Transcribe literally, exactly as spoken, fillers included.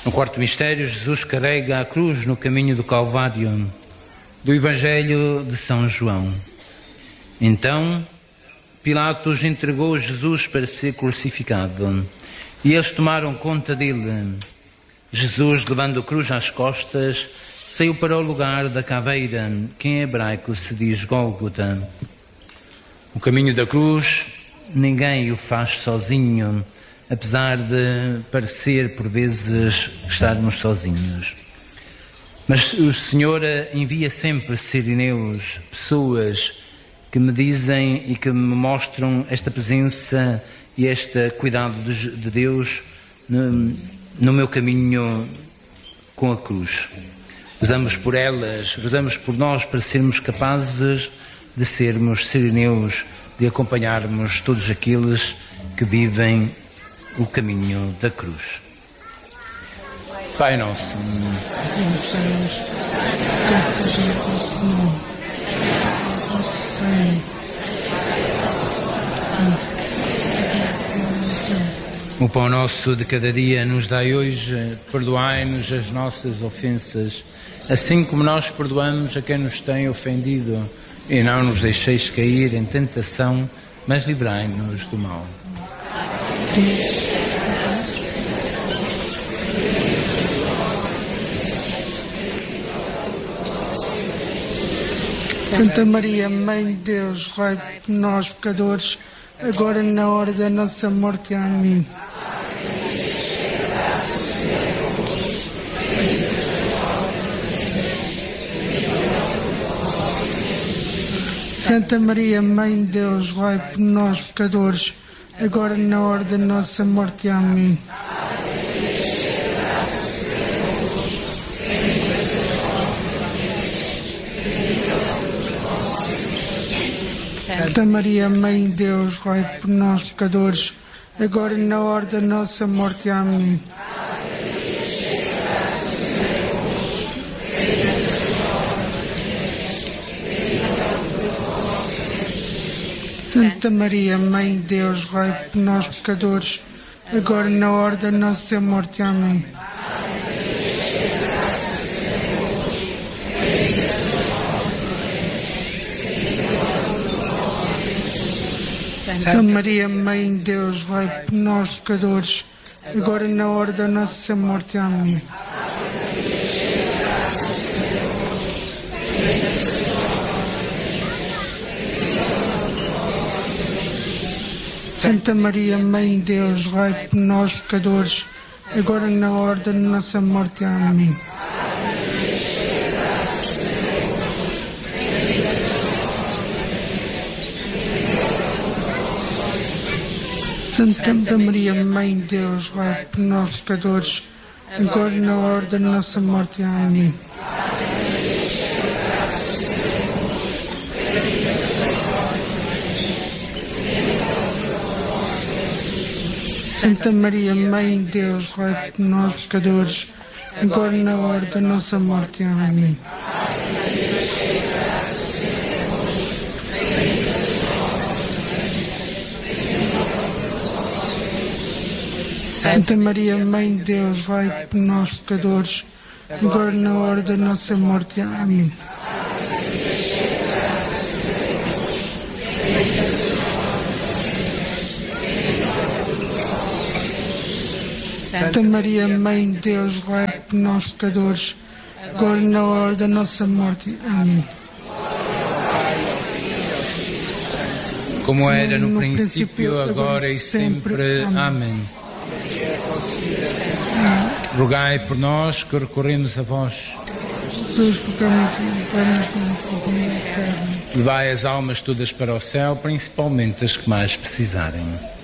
No quarto mistério, Jesus carrega a cruz no caminho do Calvário, do Evangelho de São João. Então, Pilatos entregou Jesus para ser crucificado, e eles tomaram conta dele. Jesus, levando a cruz às costas, saiu para o lugar da caveira, que em hebraico se diz Gólgota. O caminho da cruz, ninguém o faz sozinho, apesar de parecer por vezes estarmos sozinhos. Mas o Senhor envia sempre sirineus, pessoas que me dizem e que me mostram esta presença e este cuidado de Deus no, no meu caminho com a cruz. Rezamos por elas, rezamos por nós para sermos capazes de sermos sirineus, de acompanharmos todos aqueles que vivem o caminho da cruz. Pai nosso, o pão nosso de cada dia nos dai hoje, perdoai-nos as nossas ofensas, assim como nós perdoamos a quem nos tem ofendido, e não nos deixeis cair em tentação, mas livrai-nos do mal. Santa Maria, Mãe de Deus, rogai por nós, pecadores, agora e na hora da nossa morte. Amém. Santa Maria, Mãe de Deus, rogai por nós, pecadores, agora e na hora da nossa morte. Amém. Santa Maria, Mãe de Deus, rogai por nós, pecadores, agora e na hora da nossa morte. Amém. Santa Maria, Mãe de Deus, rogai por nós, pecadores, agora e na hora da nossa morte. Amém. Santa Maria, Mãe de Deus, rogai por nós, pecadores, agora e na hora da nossa morte. Amém. Santa Maria, Mãe de Deus, rogai por nós, pecadores, agora e na hora da nossa morte. Amém. Santa Maria, Mãe de Deus, rogai por nós, pecadores, agora e na hora da nossa morte. Amém. Santa Maria, Mãe de Deus, rogai por nós, pecadores, agora e na hora da nossa morte. Amém. Santa Maria, Mãe de Deus, rogai por nós, pecadores, agora e na hora da nossa morte. Amém. Santa Maria, Mãe de Deus, rogai por nós, pecadores, agora e na hora da nossa morte. Amém. Como era no princípio, agora e sempre. Amém. Rogai por nós que recorremos a vós. Levai as almas todas para o céu, principalmente as que mais precisarem.